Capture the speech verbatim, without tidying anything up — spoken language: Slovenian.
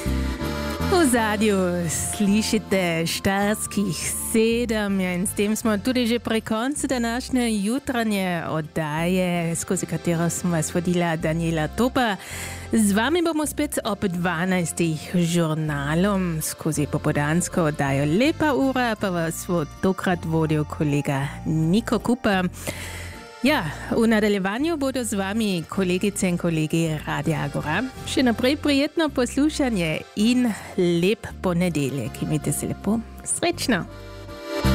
V zadju slišite Štajerskih sedem in s tem smo tudi že pri koncu današnje jutranje oddaje, skozi katero sem vas vodila Daniela Topa. Z vami bomo spet ob dvanajstih žurnalom skozi popodansko oddajo Lepa ura, pa vas bo tokrat vodil kolega Niko Kupa. Ja, v nadaljevanju bodo z vami kolegice in kolegi Radia Agora. Še naprej prijetno poslušanje in lep ponedeljek. Imejte se lepo. Srečno!